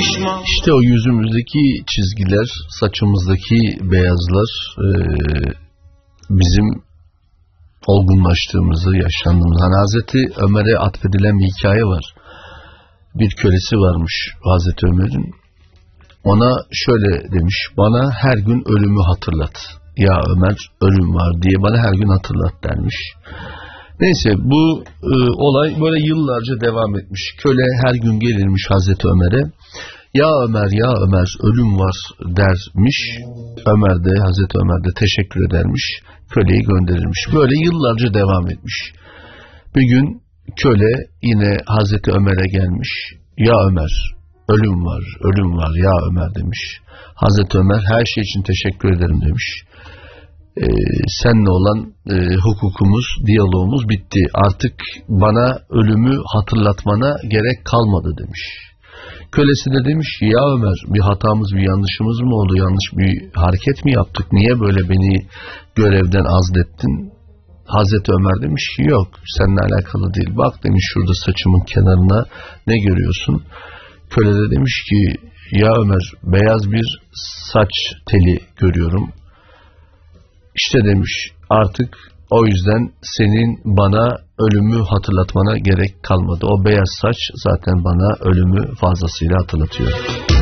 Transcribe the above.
pişman. İşte o yüzümüzdeki çizgiler, saçımızdaki beyazlar bizim olgunlaştığımızı, yaşlandığımızı. Hani Hazreti Ömer'e atfedilen bir hikaye var. Bir kölesi varmış Hazreti Ömer'in. Ona şöyle demiş: bana her gün ölümü hatırlat. Ya Ömer, ölüm var diye bana her gün hatırlat dermiş. Neyse, bu olay böyle yıllarca devam etmiş. Köle her gün gelirmiş Hazreti Ömer'e. Ya Ömer, ya Ömer, ölüm var dermiş. Ömer de, Hazreti Ömer de teşekkür edermiş. Köleyi gönderirmiş. Böyle yıllarca devam etmiş. Bir gün köle yine Hazreti Ömer'e gelmiş. Ya Ömer, ölüm var, ölüm var ya Ömer demiş. Hazreti Ömer, her şey için teşekkür ederim demiş. Seninle olan hukukumuz, diyalogumuz bitti. Artık bana ölümü hatırlatmana gerek kalmadı demiş. Kölesi de demiş ki, ya Ömer, bir hatamız, bir yanlışımız mı oldu? Yanlış bir hareket mi yaptık? Niye böyle beni görevden azlettin? Hazreti Ömer demiş ki, yok, seninle alakalı değil. Bak demiş, şurada saçımın kenarına ne görüyorsun? Köle de demiş ki, ya Ömer, beyaz bir saç teli görüyorum. İşte demiş, artık o yüzden senin bana ölümü hatırlatmana gerek kalmadı. O beyaz saç zaten bana ölümü fazlasıyla hatırlatıyor.